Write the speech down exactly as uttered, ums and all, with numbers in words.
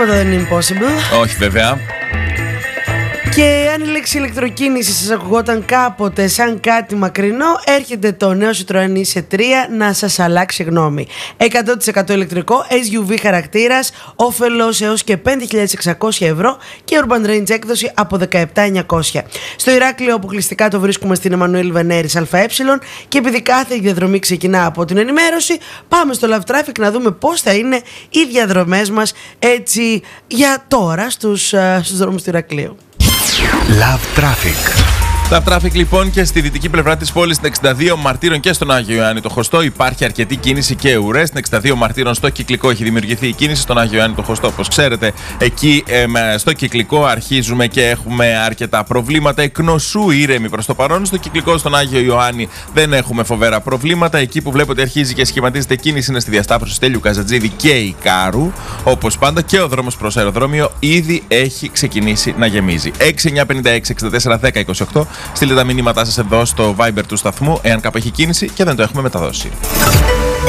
Τίποτα δεν είναι impossible. Όχι βέβαια. Και αν η λέξη ηλεκτροκίνηση σας ακουγόταν κάποτε σαν κάτι μακρινό, έρχεται το νέο Citroën ι σι τρία να σας αλλάξει γνώμη. εκατό τοις εκατό ηλεκτρικό, ες γιου βι χαρακτήρας, όφελος έως και πέντε χιλιάδες εξακόσια ευρώ και Urban Range έκδοση από δεκαεπτά χιλιάδες εννιακόσια. Στο Ηράκλειο αποκλειστικά το βρίσκουμε στην Εμμανουήλ Βενέρης ΑΕ και επειδή κάθε διαδρομή ξεκινά από την ενημέρωση, πάμε στο Love Traffic να δούμε πώς θα είναι οι διαδρομές μας έτσι για τώρα στους, στους δρόμους του Ηρακλείου. Love Traffic. Love Traffic λοιπόν και στη δυτική πλευρά της πόλης, στην εξήντα δύο Μαρτύρων και στον Άγιο Ιωάννη το Χωστό, υπάρχει αρκετή κίνηση και ουρές. Στην εξήντα δύο Μαρτύρων στο Κυκλικό έχει δημιουργηθεί η κίνηση, στον Άγιο Ιωάννη το Χωστό, όπως ξέρετε. Εκεί ε, στο Κυκλικό αρχίζουμε και έχουμε αρκετά προβλήματα. Εκ νοσού ήρεμοι προς το παρόν. Στο Κυκλικό, στον Άγιο Ιωάννη δεν έχουμε φοβερά προβλήματα. Εκεί που βλέπω ότι αρχίζει και σχηματίζεται κίνηση είναι στη διασταύρωση Στέλιου Καζατζίδη και Ικάρου. Όπως πάντα και ο δρόμος προς αεροδρόμιο ήδη έχει ξεκινήσει να γεμίζει. έξι εννιά πέντε έξι εξήντα τέσσερα δέκα είκοσι οκτώ. Στείλτε τα μηνύματά σας εδώ στο Viber του σταθμού, εάν κάπου έχει κίνηση και δεν το έχουμε μεταδώσει.